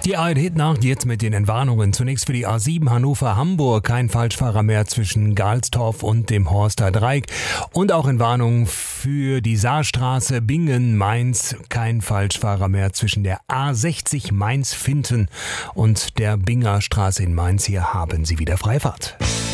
Die ARD-Nacht jetzt mit den Entwarnungen. Zunächst für die A7 Hannover-Hamburg. Kein Falschfahrer mehr zwischen Galstorf und dem Horster Dreieck. Und auch Entwarnung für die Saarstraße Bingen-Mainz. Kein Falschfahrer mehr zwischen der A60 Mainz-Finten und der Bingerstraße in Mainz. Hier haben Sie wieder Freifahrt.